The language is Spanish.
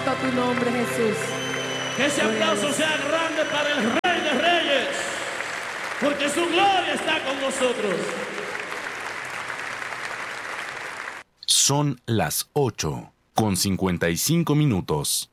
Santo tu nombre, Jesús. Que ese aplauso sea grande para el Rey de Reyes, porque su gloria está con nosotros. Son las 8:55.